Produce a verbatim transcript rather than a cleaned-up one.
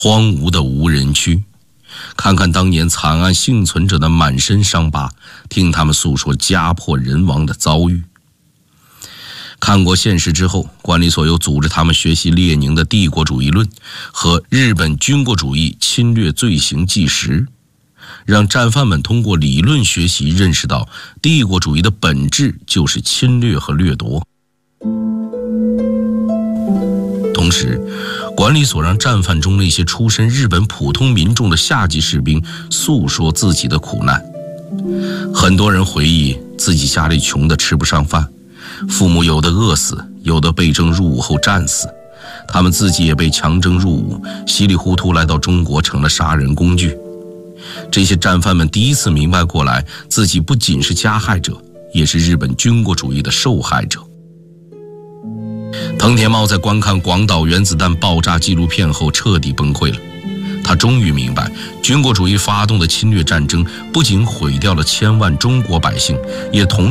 荒芜的无人区，看看当年惨案幸存者的满身伤疤，听他们诉说家破人亡的遭遇。看过现实之后，管理所又组织他们学习列宁的帝国主义论和日本军国主义侵略罪行纪实，让战犯们通过理论学习认识到帝国主义的本质就是侵略和掠夺。同时，管理所让战犯中那些出身日本普通民众的下级士兵诉说自己的苦难。很多人回忆自己家里穷得吃不上饭，父母有的饿死，有的被征入伍后战死，他们自己也被强征入伍，稀里糊涂来到中国成了杀人工具。这些战犯们第一次明白过来，自己不仅是加害者，也是日本军国主义的受害者。藤田茂在观看广岛原子弹爆炸纪录片后彻底崩溃了，他终于明白，军国主义发动的侵略战争不仅毁掉了千万中国百姓，也同